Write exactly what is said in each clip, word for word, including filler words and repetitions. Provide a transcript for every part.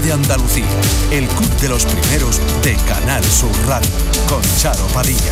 de Andalucía, el club de los primeros de Canal Sur Radio, con Charo Padilla.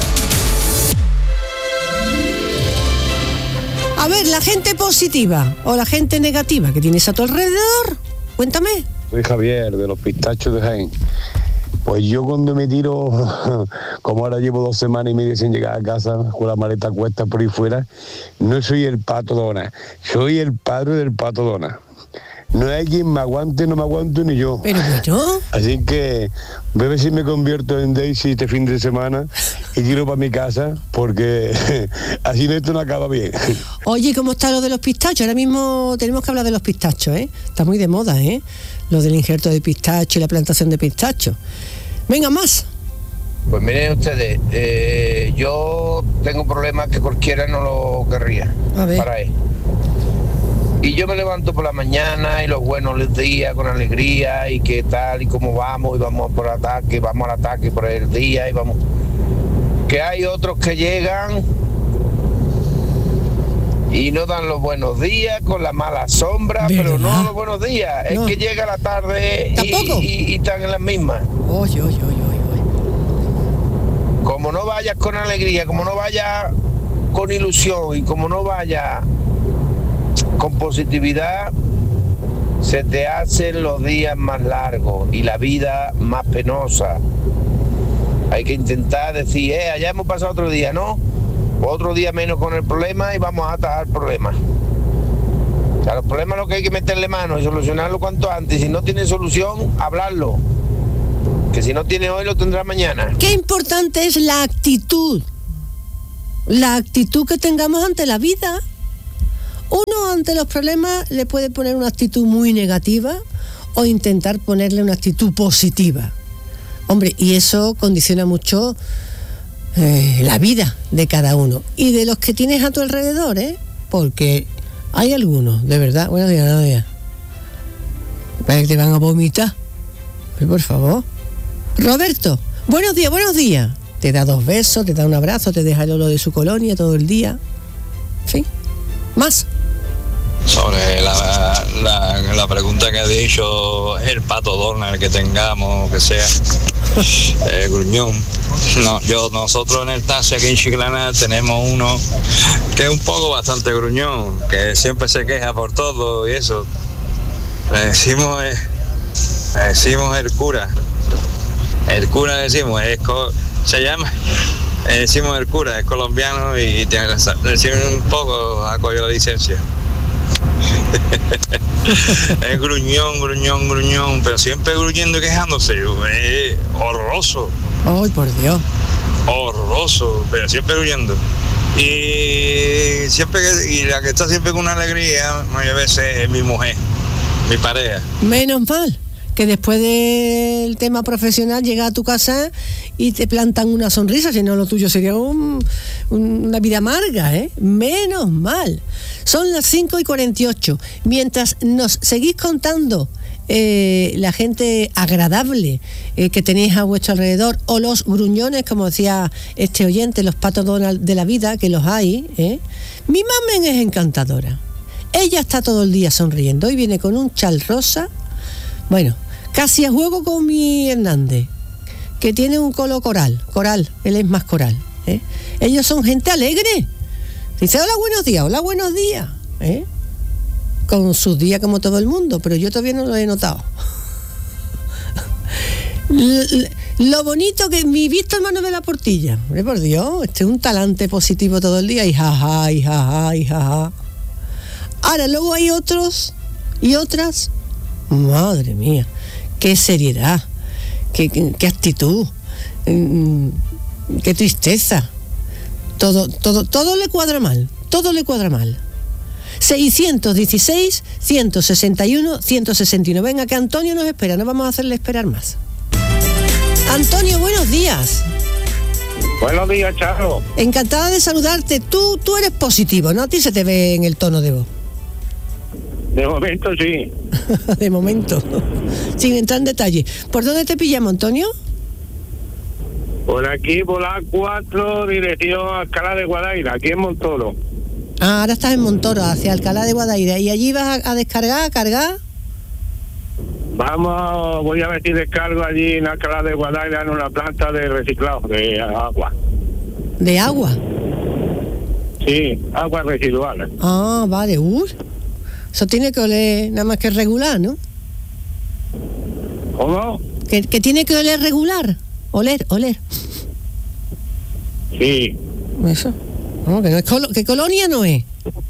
A ver, la gente positiva o la gente negativa que tienes a tu alrededor, cuéntame. Soy Javier, de los Pistachos de Jaén. Pues yo cuando me tiro, como ahora llevo dos semanas y media sin llegar a casa, con la maleta cuesta por ahí fuera, no soy el Pato Donald, soy el padre del Pato Donald. No hay quien me aguante, no me aguanto ni yo. Pero bueno. Así que voy a ver si me convierto en Daisy este fin de semana y tiro para mi casa, porque así esto no acaba bien. Oye, ¿cómo está lo de los pistachos? Ahora mismo tenemos que hablar de los pistachos, ¿eh? Está muy de moda, ¿eh? Lo del injerto de pistacho y la plantación de pistacho. Venga, más. Pues miren ustedes, eh, yo tengo un problema que cualquiera no lo querría. A ver. Para él. Y yo me levanto por la mañana y los buenos días con alegría y qué tal y cómo vamos y vamos por ataque, vamos al ataque por el día y vamos. Que hay otros que llegan y no dan los buenos días con la mala sombra, ¿verdad? Pero no los buenos días, no. Es que llega la tarde y, y, y están en las mismas. Oye, oye, oye, oye. Como no vayas con alegría, como no vayas con ilusión y como no vayas con positividad, se te hacen los días más largos y la vida más penosa. Hay que intentar decir, eh, allá hemos pasado otro día, ¿no? Otro día menos con el problema y vamos a atajar problemas. O sea, los problemas lo que hay que meterle mano y solucionarlo cuanto antes. Si no tiene solución, hablarlo. Que si no tiene hoy, lo tendrá mañana. Qué importante es la actitud. La actitud que tengamos ante la vida. Uno ante los problemas le puede poner una actitud muy negativa o intentar ponerle una actitud positiva. Hombre, y eso condiciona mucho eh, la vida de cada uno. Y de los que tienes a tu alrededor, ¿eh? Porque hay algunos, de verdad, buenos días, buenos días. Parece que te van a vomitar. Pero por favor. Roberto, buenos días, buenos días. Te da dos besos, te da un abrazo, te deja el olor de su colonia todo el día. En fin, más. Sobre la, la, la pregunta que ha dicho el Pato Donald que tengamos, que sea eh, gruñón. No, yo, nosotros en el taxi aquí en Chiclana tenemos uno que es un poco bastante gruñón, que siempre se queja por todo y eso. Le decimos, eh, le decimos el cura. El cura decimos, es co- se llama, le decimos el cura, es colombiano y tiene, le decimos un poco a coger la licencia. Es gruñón, gruñón, gruñón, pero siempre gruñendo y quejándose, es horroroso. Ay, por Dios. Horroroso, pero siempre gruñendo. Y siempre que, y la que está siempre con una alegría, muchas veces es mi mujer, mi pareja. Menos mal que después del tema profesional llega a tu casa y te plantan una sonrisa, si no lo tuyo sería un, un, una vida amarga, ¿eh? Menos mal. Son las cinco y cuarenta y ocho. Mientras nos seguís contando eh, la gente agradable eh, que tenéis a vuestro alrededor, o los gruñones, como decía este oyente, los Patos Donald de la vida, que los hay, ¿eh? Mi mamen es encantadora. Ella está todo el día sonriendo. Hoy viene con un chal rosa. Bueno, casi a juego con mi Hernández, que tiene un colo coral, coral, él es más coral, ¿eh? Ellos son gente alegre. Dice, hola, buenos días, hola, buenos días, ¿eh? Con sus días como todo el mundo, pero yo todavía no lo he notado. Lo bonito que mi visto hermano de la Portilla, hombre, por Dios, este es un talante positivo todo el día, y jaja, y jaja, y jaja. Ahora, luego hay otros y otras, madre mía, qué seriedad, qué, qué, qué actitud, qué tristeza. Todo, todo, todo le cuadra mal, todo le cuadra mal. seiscientos dieciséis, ciento sesenta y uno, ciento sesenta y uno. Venga, que Antonio nos espera, no vamos a hacerle esperar más. Antonio, buenos días. Buenos días, Charo. Encantada de saludarte. Tú, tú eres positivo, ¿no? A ti se te ve en el tono de voz. De momento sí. De momento. Sin entrar en detalle. ¿Por dónde te pillamos, Antonio? Por aquí, por la cuatro, dirección Alcalá de Guadaira, aquí en Montoro. Ah, ahora estás en Montoro, hacia Alcalá de Guadaira. ¿Y allí vas a, a descargar, a cargar? Vamos, voy a ver si descargo allí en Alcalá de Guadaira en una planta de reciclado de agua. ¿De agua? Sí, aguas residuales. Ah, vale. Uy, eso tiene que oler nada más que regular, ¿no? ¿Cómo? Que, que tiene que oler regular. Oler, oler. Sí. Eso. No, que no es colo- ¿qué colonia no es?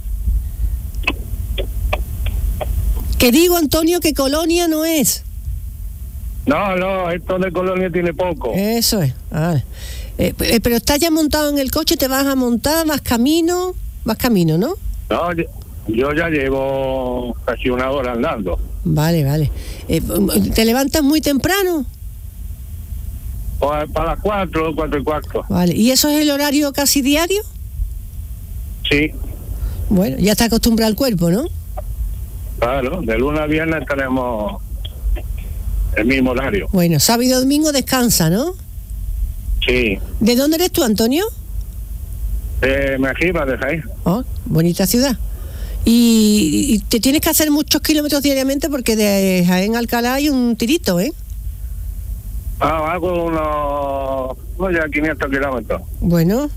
Que digo, Antonio, que colonia no es. No, no, esto de Colonia tiene poco. Eso es. Ah, eh, eh, pero estás ya montado en el coche, te vas a montar, vas camino, vas camino, ¿no? No, yo, yo ya llevo casi una hora andando. Vale, vale. Eh, ¿Te levantas muy temprano? Pues para las cuatro, cuatro y cuarto. Vale. ¿Y eso es el horario casi diario? Sí, Bueno, ya está acostumbrado al cuerpo, ¿no? claro, de lunes a viernes tenemos el mismo horario. Bueno, sábado y domingo descansa, ¿no? Sí, ¿De dónde eres tú, Antonio? de Mejiba, de Jaén. Oh, bonita ciudad. Y, y te tienes que hacer muchos kilómetros diariamente porque de Jaén a Alcalá hay un tirito, ¿eh? Ah, hago unos, no ya quinientos kilómetros. Bueno,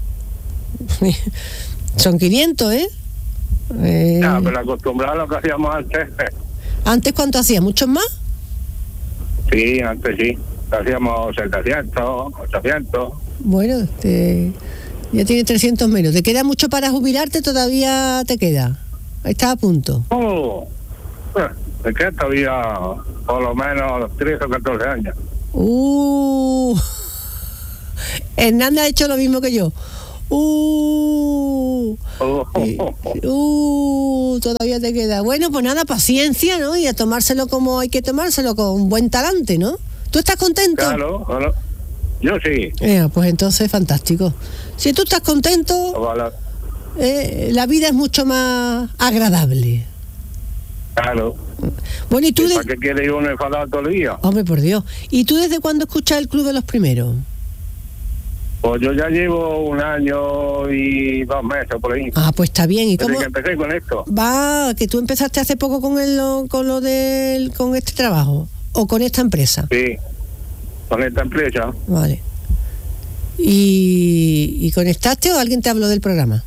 son quinientos, ¿eh? Eh, Ya, pero acostumbrado a lo que hacíamos antes. ¿Antes cuánto hacía? ¿Muchos más? Sí, antes sí. Hacíamos setecientos, ochocientos. Bueno, te, ya tienes trescientos menos. ¿Te queda mucho para jubilarte? ¿Todavía te queda? Estás a punto. Oh, eh, me queda todavía por lo menos trece o catorce años. Uh, Hernández ha hecho lo mismo que yo. Uh, Oh, y- uh, todavía te queda. Bueno, pues nada, paciencia, ¿no? Y a tomárselo como hay que tomárselo, con buen talante, ¿no? ¿Tú estás contento? claro, claro. Yo sí. Eh, pues entonces, fantástico. Si tú estás contento, Ojalá. eh, la vida es mucho más agradable. Claro. Bueno, ¿y tú? ¿Y de- para qué quiere ir uno enfadado todo el día? Hombre, por Dios. ¿Y tú desde cuándo escuchas el Club de los Primeros? Pues yo ya llevo un año y dos meses por ahí. Ah, pues está bien. ¿Y Desde cómo que empecé con esto. va? Que tú empezaste hace poco con el, con lo del, con este trabajo o con esta empresa. Sí, con esta empresa. Vale. ¿Y, y conectaste o alguien te habló del programa?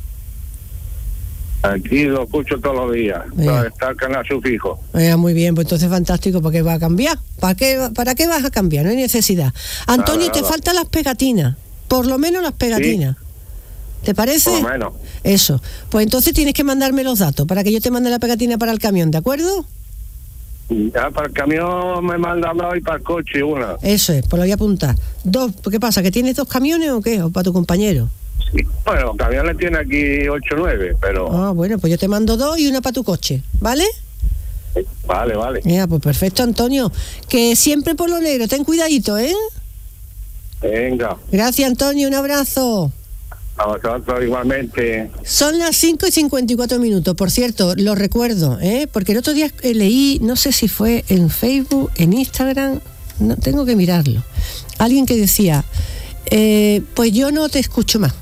Aquí lo escucho todos los días. Bien. Está el canal sufijo. Eh, muy bien, pues entonces fantástico, ¿para qué va a cambiar? ¿Para qué, ¿Para qué vas a cambiar? No hay necesidad. Antonio, Nada, te nada. faltan las pegatinas, por lo menos las pegatinas. ¿Te parece? Por lo menos. Eso. Pues entonces tienes que mandarme los datos para que yo te mande la pegatina para el camión, ¿de acuerdo? Ya para el camión me mandan dos y para el coche una. Eso es, pues lo voy a apuntar. Dos, ¿qué pasa? ¿Que tienes dos camiones o qué? ¿O para tu compañero? Sí. Bueno, el camión le tiene aquí ocho o nueve, pero... Ah, bueno, pues yo te mando dos y una para tu coche, ¿vale? Vale, vale. Mira, pues perfecto, Antonio. Que siempre por lo negro, ten cuidadito, ¿eh? Venga, Gracias, Antonio, un abrazo. a vosotros igualmente. Son las cinco y cincuenta y cuatro minutos, por cierto, lo recuerdo, ¿eh? Porque el otro día eh, leí, no sé si fue en Facebook, en Instagram, no tengo que mirarlo. Alguien que decía, eh, pues yo no te escucho más.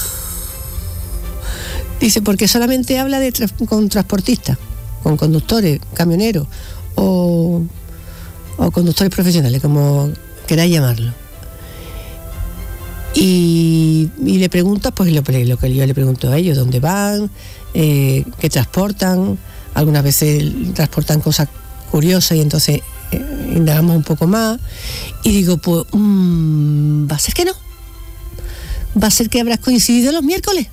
Dice, porque solamente habla de tra- con transportistas, con conductores, camioneros o, o conductores profesionales, como queráis llamarlo. Y, y le preguntas, pues lo, lo que yo le pregunto a ellos, dónde van, eh, qué transportan, algunas veces transportan cosas curiosas y entonces eh, indagamos un poco más y digo, pues mmm, va a ser que no, va a ser que habrás coincidido los miércoles,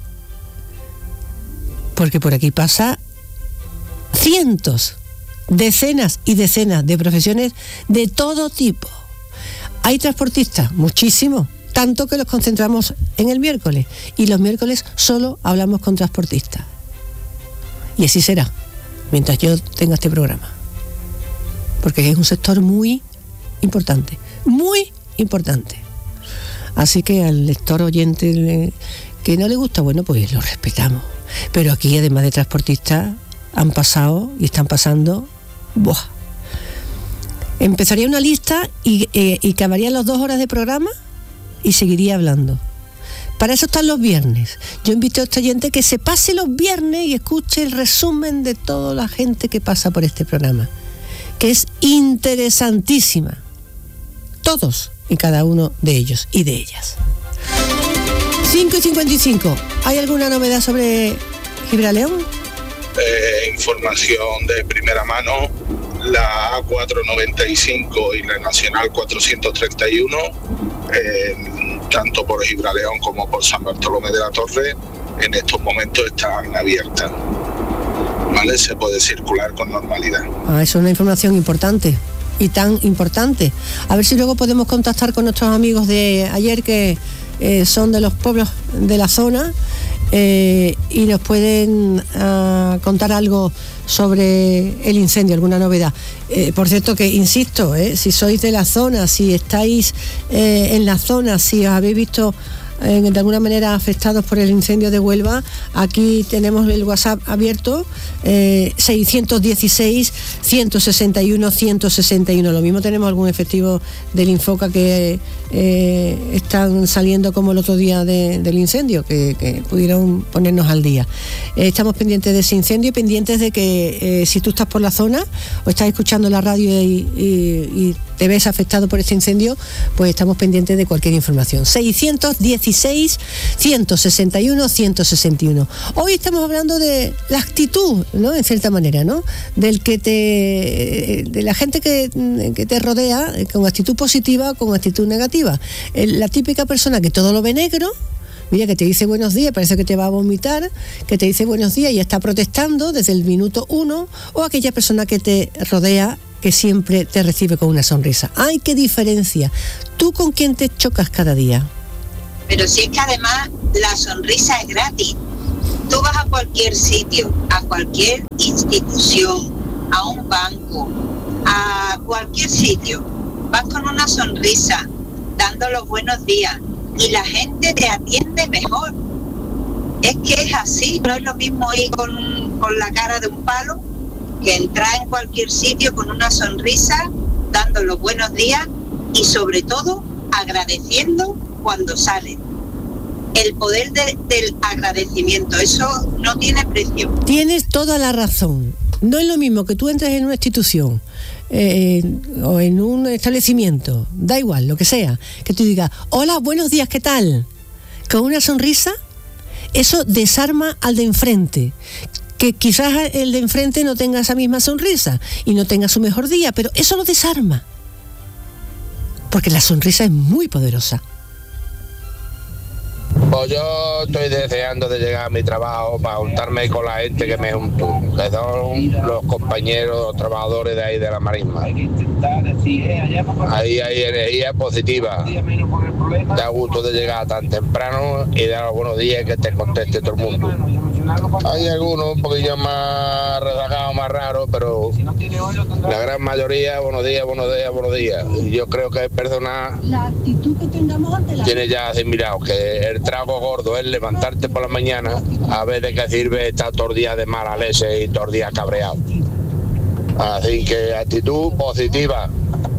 porque por aquí pasa cientos, decenas y decenas de profesiones de todo tipo. Hay transportistas, muchísimos, tanto que los concentramos en el miércoles y los miércoles solo hablamos con transportistas. Y así será, mientras yo tenga este programa. Porque es un sector muy importante, muy importante. Así que al lector oyente le- que no le gusta, bueno, pues lo respetamos. Pero aquí, además de transportistas, han pasado y están pasando, ¡buah! Empezaría una lista y, eh, y acabarían las dos horas de programa y seguiría hablando. Para eso están los viernes. Yo invito a este oyente que se pase los viernes y escuche el resumen de toda la gente que pasa por este programa. que es interesantísima. Todos y cada uno de ellos y de ellas. cinco y cincuenta y cinco. ¿Hay alguna novedad sobre Gibraleón? Eh, información de primera mano, la A cuatrocientos noventa y cinco y la Nacional cuatrocientos treinta y uno, eh, tanto por Gibraleón como por San Bartolomé de la Torre, en estos momentos están abiertas. ¿Vale? Se puede circular con normalidad. Ah, eso es una información importante y tan importante. A ver si luego podemos contactar con nuestros amigos de ayer que eh, son de los pueblos de la zona eh, y nos pueden uh, contar algo sobre el incendio, alguna novedad. Eh, por cierto que, insisto, eh, si sois de la zona, si estáis eh, en la zona, si os habéis visto eh, de alguna manera afectados por el incendio de Huelva, aquí tenemos el WhatsApp abierto, eh, seiscientos dieciséis, ciento sesenta y uno, ciento sesenta y uno. Lo mismo tenemos algún efectivo del Infoca que eh, están saliendo como el otro día de, del incendio, que, que pudieron ponernos al día. Eh, estamos pendientes de ese incendio y pendientes de que eh, si tú estás por la zona o estás escuchando la radio y, y, y te ves afectado por este incendio, pues estamos pendientes de cualquier información. seiscientos dieciséis, ciento sesenta y uno, ciento sesenta y uno. Hoy estamos hablando de la actitud, ¿no? En cierta manera, ¿no? Del que te, de la gente que, que te rodea con actitud positiva o con actitud negativa. La típica persona que todo lo ve negro, mira, que te dice buenos días, parece que te va a vomitar, que te dice buenos días y está protestando desde el minuto uno, o aquella persona que te rodea que siempre te recibe con una sonrisa. ¡Ay, qué diferencia! ¿Tú con quién te chocas cada día? Pero si es que además la sonrisa es gratis. Tú vas a cualquier sitio, a cualquier institución, a un banco, a cualquier sitio, vas con una sonrisa, dando los buenos días, y la gente te atiende mejor. Es que es así, no es lo mismo ir con, con la cara de un palo que entrar en cualquier sitio con una sonrisa, dando los buenos días y sobre todo agradeciendo cuando salen. El poder de, del agradecimiento, eso no tiene precio. Tienes toda la razón. No es lo mismo que tú entres en una institución eh, o en un establecimiento, da igual, lo que sea, que tú digas, hola, buenos días, ¿qué tal? Con una sonrisa, eso desarma al de enfrente. Que quizás el de enfrente no tenga esa misma sonrisa y no tenga su mejor día, pero eso lo desarma. Porque la sonrisa es muy poderosa. Pues yo estoy deseando de llegar a mi trabajo para juntarme con la gente que me junto, que son los compañeros trabajadores de ahí de la marisma. Ahí hay energía positiva. Da gusto de llegar tan temprano y dar los buenos días, que te conteste todo el mundo. Hay algunos un poquillo más rezagados, más raros, pero la gran mayoría, buenos días, buenos días, buenos días. Yo creo que hay personas tiene ya asimilado que el trago gordo es levantarte por la mañana a ver de qué sirve estar todo el día de mala leche y todo el día cabreado. Así que actitud positiva,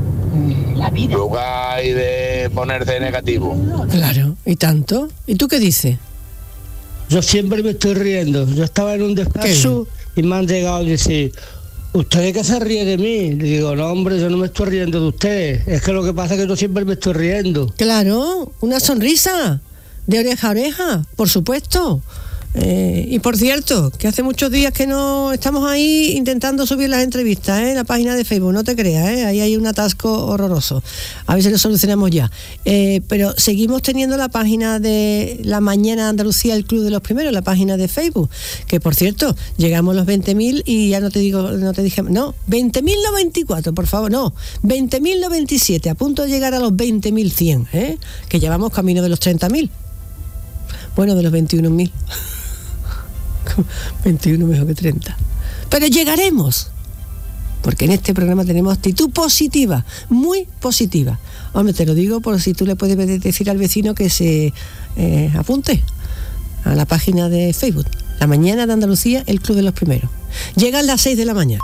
lugar de ponerse negativo. Claro, y tanto. ¿Y tú qué dices? Yo siempre me estoy riendo. Yo estaba en un despacho y me han llegado a decir, ¿usted que se ríe de mí? Le digo, no, hombre, yo no me estoy riendo de usted. Es que lo que pasa es que yo siempre me estoy riendo. Claro, una sonrisa de oreja a oreja, por supuesto. Eh, y por cierto, que hace muchos días que no estamos ahí intentando subir las entrevistas, ¿eh? En la página de Facebook, no te creas, ¿eh? Ahí hay un atasco horroroso. A ver si lo solucionamos ya. Eh, pero seguimos teniendo la página de La Mañana de Andalucía, el Club de los Primeros, la página de Facebook, que por cierto, llegamos a los veinte mil y ya no te digo, no te dije, no, veinte mil no veinticuatro, por favor, no, veinte mil no veintisiete, a punto de llegar a los veinte mil cien, ¿eh? Que llevamos camino de los treinta mil. Bueno, de los veintiuno mil. veintiuno mejor que treinta. Pero llegaremos, porque en este programa tenemos actitud positiva, muy positiva. Hombre, te lo digo por si tú le puedes decir al vecino que se eh, apunte a la página de Facebook, La Mañana de Andalucía, el Club de los Primeros. Llegan las seis de la mañana.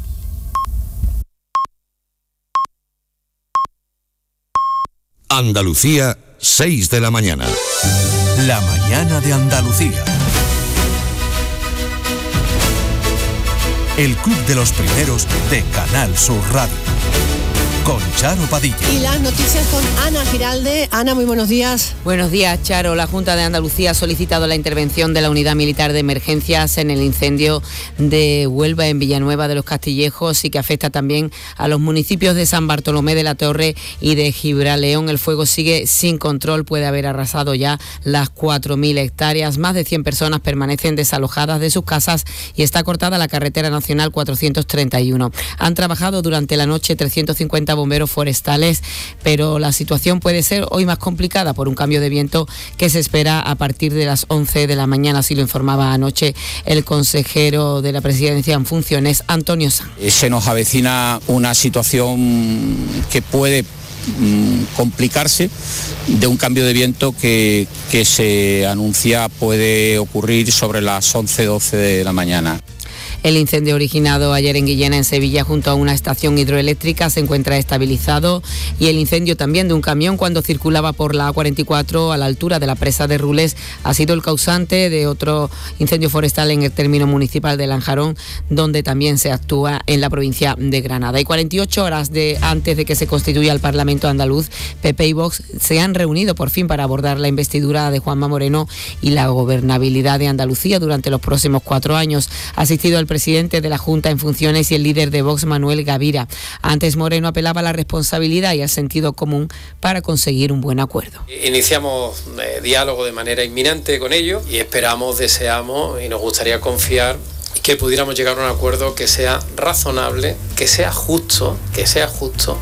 Andalucía, seis de la mañana. La Mañana de Andalucía. el Club de los Primeros de Canal Sur Radio. Con Charo Padilla. Y las noticias con Ana Giralde. Ana, muy buenos días. Buenos días, Charo. La Junta de Andalucía ha solicitado la intervención de la Unidad Militar de Emergencias en el incendio de Huelva, en Villanueva de los Castillejos, y que afecta también a los municipios de San Bartolomé de la Torre y de Gibraleón. El fuego sigue sin control, puede haber arrasado ya las cuatro mil hectáreas. Más de cien personas permanecen desalojadas de sus casas y está cortada la carretera nacional cuatrocientos treinta y uno. Han trabajado durante la noche trescientos cincuenta bomberos forestales, pero la situación puede ser hoy más complicada por un cambio de viento que se espera a partir de las once de la mañana, así lo informaba anoche el consejero de la Presidencia en funciones, Antonio Sanz. Se nos avecina una situación que puede mm, complicarse de un cambio de viento que, que se anuncia puede ocurrir sobre las once doce de la mañana. El incendio originado ayer en Guillena, en Sevilla, junto a una estación hidroeléctrica, se encuentra estabilizado, y el incendio también de un camión cuando circulaba por la A cuarenta y cuatro a la altura de la presa de Rules ha sido el causante de otro incendio forestal en el término municipal de Lanjarón, donde también se actúa en la provincia de Granada. Y cuarenta y ocho horas de, antes de que se constituya el Parlamento andaluz, P P y Vox se han reunido por fin para abordar la investidura de Juanma Moreno y la gobernabilidad de Andalucía durante los próximos cuatro años. Ha asistido el presidente de la Junta en funciones y el líder de Vox, Manuel Gavira. Antes, Moreno apelaba a la responsabilidad y al sentido común para conseguir un buen acuerdo. Iniciamos eh, diálogo de manera inminente con ellos y esperamos, deseamos y nos gustaría confiar que pudiéramos llegar a un acuerdo que sea razonable, que sea justo, que sea justo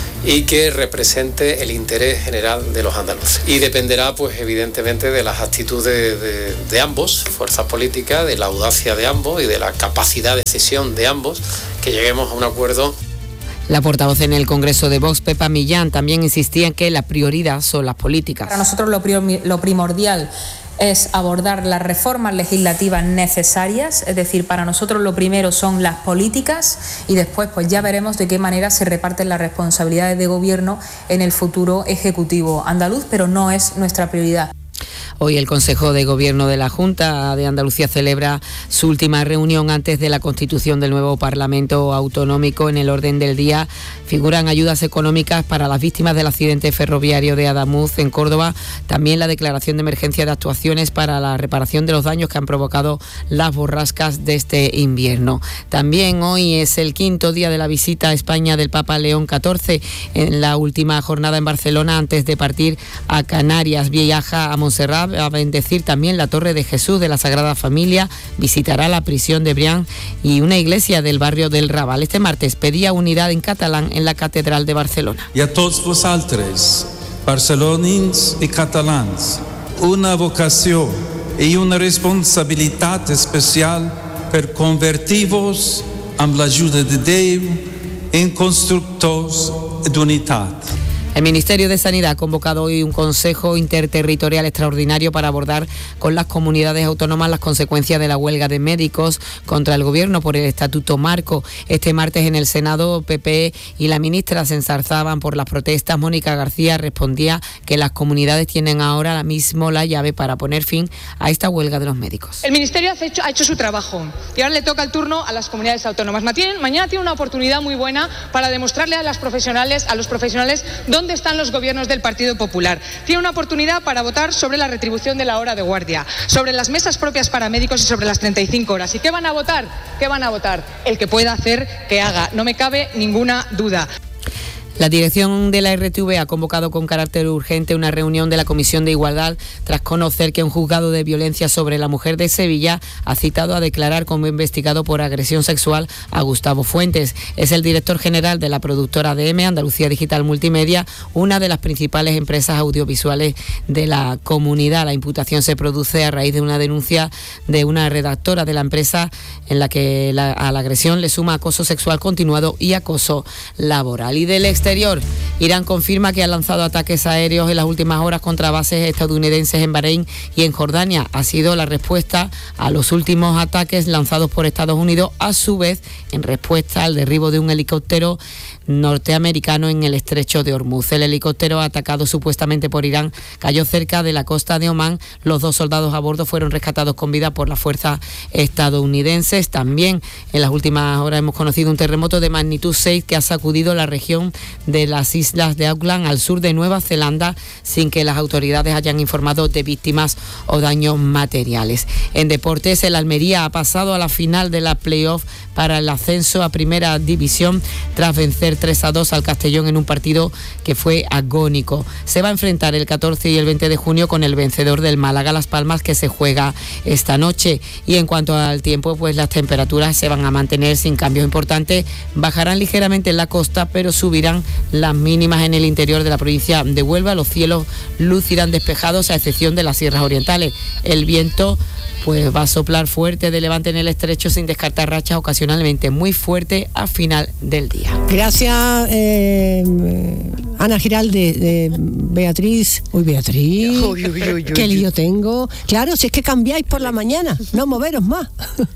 y que represente el interés general de los andaluces. Y dependerá, pues evidentemente, de las actitudes de, de ambos, fuerzas políticas, de la audacia de ambos y de la capacidad de decisión de ambos, que lleguemos a un acuerdo. La portavoz en el Congreso de Vox, Pepa Millán, también insistía en que la prioridad son las políticas. Para nosotros lo, prior, lo primordial es abordar las reformas legislativas necesarias, es decir, para nosotros lo primero son las políticas y después pues ya veremos de qué manera se reparten las responsabilidades de gobierno en el futuro ejecutivo andaluz, pero no es nuestra prioridad. Hoy el Consejo de Gobierno de la Junta de Andalucía celebra su última reunión antes de la constitución del nuevo Parlamento Autonómico. En el orden del día figuran ayudas económicas para las víctimas del accidente ferroviario de Adamuz en Córdoba, también la declaración de emergencia de actuaciones para la reparación de los daños que han provocado las borrascas de este invierno. También hoy es el quinto día de la visita a España del Papa León catorce. En la última jornada en Barcelona, antes de partir a Canarias, viaja a Montserrat a bendecir también la Torre de Jesús de la Sagrada Familia, visitará la prisión de Brián y una iglesia del barrio del Raval. Este martes pedía unidad en catalán en la Catedral de Barcelona. Y a todos vosaltres, barcelonins y catalans, una vocación y una responsabilidad especial per convertir-vos amb l'ajuda de Déu en constructors d'unitat. El Ministerio de Sanidad ha convocado hoy un Consejo Interterritorial Extraordinario para abordar con las comunidades autónomas las consecuencias de la huelga de médicos contra el Gobierno por el Estatuto Marco. Este martes en el Senado, P P y la ministra se ensarzaban por las protestas. Mónica García respondía que las comunidades tienen ahora mismo la llave para poner fin a esta huelga de los médicos. El Ministerio ha hecho, ha hecho su trabajo y ahora le toca el turno a las comunidades autónomas. Mañana tiene una oportunidad muy buena para demostrarle a las profesionales, a los profesionales dónde ¿Dónde están los gobiernos del Partido Popular? Tiene una oportunidad para votar sobre la retribución de la hora de guardia, sobre las mesas propias para médicos y sobre las treinta y cinco horas. ¿Y qué van a votar? ¿Qué van a votar? El que pueda hacer, que haga. No me cabe ninguna duda. La dirección de la R T V ha convocado con carácter urgente una reunión de la Comisión de Igualdad tras conocer que un juzgado de violencia sobre la mujer de Sevilla ha citado a declarar como investigado por agresión sexual a Gustavo Fuentes. Es el director general de la productora A D M, Andalucía Digital Multimedia, una de las principales empresas audiovisuales de la comunidad. La imputación se produce a raíz de una denuncia de una redactora de la empresa en la que la, a la agresión le suma acoso sexual continuado y acoso laboral. Y del exterior, Irán confirma que ha lanzado ataques aéreos en las últimas horas contra bases estadounidenses en Bahrein y en Jordania. Ha sido la respuesta a los últimos ataques lanzados por Estados Unidos, a su vez en respuesta al derribo de un helicóptero norteamericano en el estrecho de Hormuz. El helicóptero atacado supuestamente por Irán cayó cerca de la costa de Omán. Los dos soldados a bordo fueron rescatados con vida por las fuerzas estadounidenses. También en las últimas horas hemos conocido un terremoto de magnitud seis que ha sacudido la región de las islas de Auckland al sur de Nueva Zelanda sin que las autoridades hayan informado de víctimas o daños materiales. En deportes, el Almería ha pasado a la final de la playoff para el ascenso a Primera División tras vencer tres a dos al Castellón en un partido que fue agónico. Se va a enfrentar el catorce y el veinte de junio con el vencedor del Málaga Las Palmas, que se juega esta noche. Y en cuanto al tiempo, pues las temperaturas se van a mantener sin cambios importantes, bajarán ligeramente en la costa, pero subirán las mínimas en el interior de la provincia de Huelva. Los cielos lucirán despejados a excepción de las sierras orientales. El viento pues va a soplar fuerte de levante en el estrecho sin descartar rachas ocasionalmente muy fuertes a final del día. Gracias, eh, Ana Giralde, de Beatriz. Uy, Beatriz, uy, uy, uy, uy, qué lío tengo. Claro, si es que cambiáis por la mañana, no moveros más.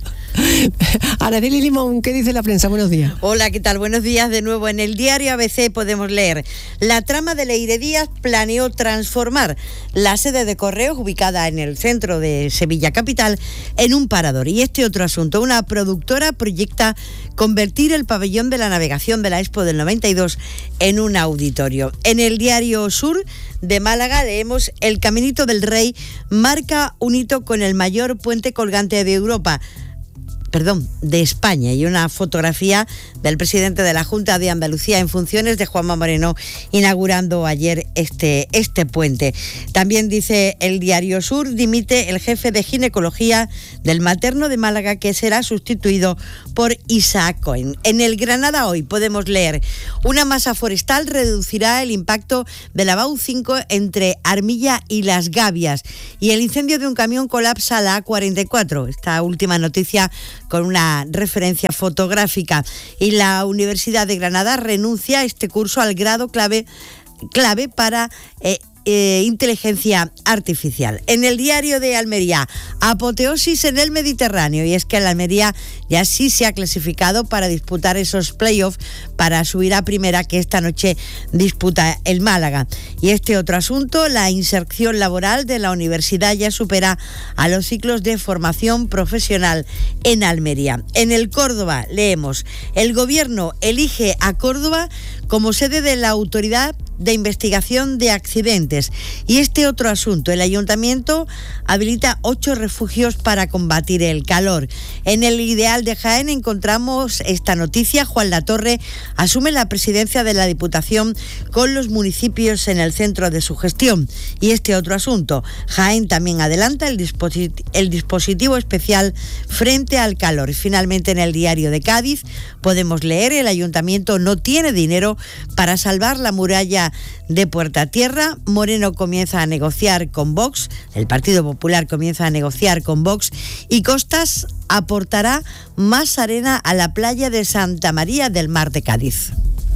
Araceli Limón, ¿qué dice la prensa? Buenos días. Hola, ¿qué tal? Buenos días de nuevo. En el diario A B C podemos leer: la trama de Leire Díaz planeó transformar la sede de Correos, ubicada en el centro de Sevilla capital, en un parador. Y este otro asunto: una productora proyecta convertir el pabellón de la navegación de la Expo del noventa y dos en un auditorio. En el diario Sur de Málaga leemos: el Caminito del Rey marca un hito con el mayor puente colgante de Europa. Perdón, de España, y una fotografía del presidente de la Junta de Andalucía en funciones, de Juanma Moreno, inaugurando ayer este, este puente. También dice el diario Sur: dimite el jefe de ginecología del materno de Málaga, que será sustituido por Isaac Cohen. En el Granada Hoy podemos leer: una masa forestal reducirá el impacto de la B A U cinco entre Armilla y Las Gavias, y el incendio de un camión colapsa la A cuarenta y cuatro. Esta última noticia con una referencia fotográfica. Y la Universidad de Granada renuncia a este curso al grado clave, clave para eh, eh, inteligencia artificial. En el diario de Almería, apoteosis en el Mediterráneo, y es que la Almería ya sí se ha clasificado para disputar esos playoffs para subir a primera, que esta noche disputa el Málaga. Y este otro asunto: la inserción laboral de la universidad ya supera a los ciclos de formación profesional en Almería. En el Córdoba leemos: el gobierno elige a Córdoba como sede de la Autoridad de Investigación de Accidentes. Y este otro asunto: el ayuntamiento habilita ocho refugios para combatir el calor. En el Ideal de Jaén encontramos esta noticia: Juan Latorre asume la presidencia de la Diputación con los municipios en el centro de su gestión. Y este otro asunto: Jaén también adelanta el, disposit- el dispositivo especial frente al calor. Finalmente, en el Diario de Cádiz podemos leer: el ayuntamiento no tiene dinero para salvar la muralla de Puerta Tierra. Moreno comienza a negociar con Vox, el Partido Popular comienza a negociar con Vox, y Costas aportará más arena a la playa de Santa María del Mar de Cádiz.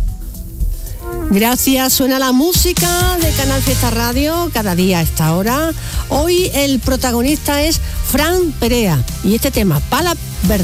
Gracias, suena la música de Canal Fiesta Radio cada día a esta hora. Hoy el protagonista es Fran Perea y este tema, Pala Verde.